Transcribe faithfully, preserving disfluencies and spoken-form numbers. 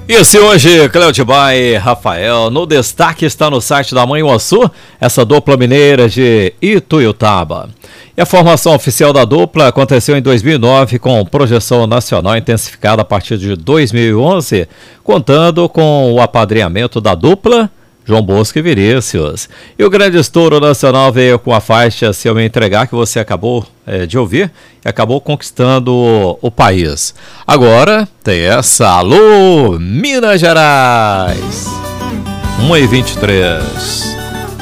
E se hoje, Cléudio Bay, Rafael, no destaque está no site da Manhuaçu, essa dupla mineira de Ituiutaba. E a formação oficial da dupla aconteceu em dois mil e nove, com projeção nacional intensificada a partir de dois mil e onze, contando com o apadrinhamento da dupla João Bosco e Vinícius. E o grande estouro nacional veio com a faixa Se Eu Me Entregar, que você acabou é, de ouvir, e acabou conquistando o, o país. Agora tem essa, alô, Minas Gerais, uma e vinte e três.